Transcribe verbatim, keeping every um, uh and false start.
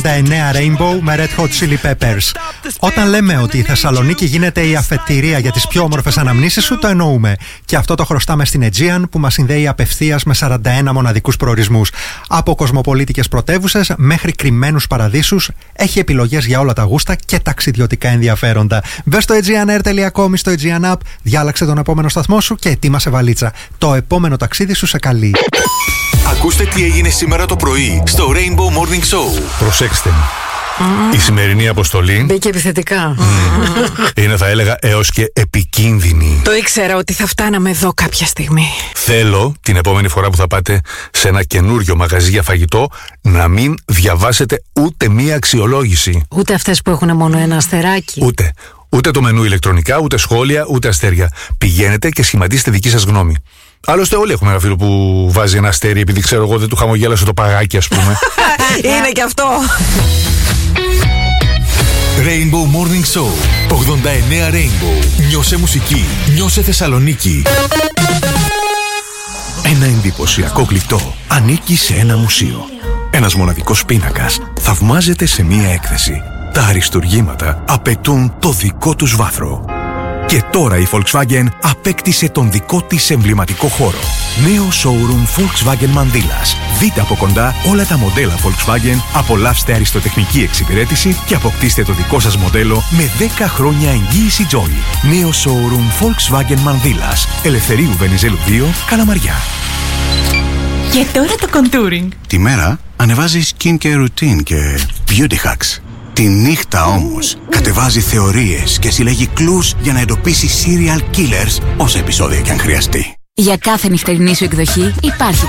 εννέα Rainbow με Red Hot Chili Peppers. Όταν λέμε ότι η Θεσσαλονίκη γίνεται η αφετηρία για τις πιο όμορφες αναμνήσεις σου, το εννοούμε. Και αυτό το χρωστάμε στην Aegean που μας συνδέει απευθείας με σαράντα ένα μοναδικούς προορισμούς. Από κοσμοπολίτικες πρωτεύουσες μέχρι κρυμμένους παραδείσους, έχει επιλογές για όλα τα γούστα και ταξιδιωτικά ενδιαφέροντα. Μπες στο aegeanair τελεία com ή στο Aegean App, διάλεξε τον επόμενο σταθμό σου και ετοίμασε βαλίτσα. Το επόμενο ταξίδι σου σε καλεί. Ακούστε τι έγινε σήμερα το πρωί στο Rainbow Morning Show. Προσέξτε. Mm. Η σημερινή αποστολή μπήκε επιθετικά. Mm. Είναι, θα έλεγα, έως και επικίνδυνη. Το ήξερα ότι θα φτάναμε εδώ κάποια στιγμή. Θέλω την επόμενη φορά που θα πάτε σε ένα καινούριο μαγαζί για φαγητό να μην διαβάσετε ούτε μία αξιολόγηση. Ούτε αυτές που έχουν μόνο ένα αστεράκι. Ούτε. Ούτε το μενού ηλεκτρονικά, ούτε σχόλια, ούτε αστέρια. Πηγαίνετε και σχηματίστε δική σας γνώμη. Άλλωστε, όλοι έχουμε ένα φίλο που βάζει ένα αστέρι επειδή ξέρω εγώ δεν του χαμογέλασε το παγάκι, ας πούμε. Είναι και αυτό. Rainbow Morning Show ογδόντα εννέα Rainbow. Νιώσε μουσική, νιώσε Θεσσαλονίκη. Ένα εντυπωσιακό γλυπτό ανήκει σε ένα μουσείο. Ένας μοναδικός πίνακας θαυμάζεται σε μία έκθεση. Τα αριστουργήματα απαιτούν το δικό τους βάθρο. Και τώρα η Volkswagen απέκτησε τον δικό της εμβληματικό χώρο. Νέο showroom Volkswagen Mandilas. Δείτε από κοντά όλα τα μοντέλα Volkswagen, απολαύστε αριστοτεχνική εξυπηρέτηση και αποκτήστε το δικό σας μοντέλο με δέκα χρόνια εγγύηση Joy. Νέο showroom Volkswagen Mandilas. Ελευθερίου Βενιζέλου δύο, Καλαμαριά. Και τώρα το contouring. Τη μέρα ανεβάζει skincare routine και beauty hacks. Τη νύχτα όμως κατεβάζει θεωρίες και συλλέγει κλους για να εντοπίσει serial killers όσα επεισόδια κι αν χρειαστεί. Για κάθε νυχτερινή σου εκδοχή υπάρχει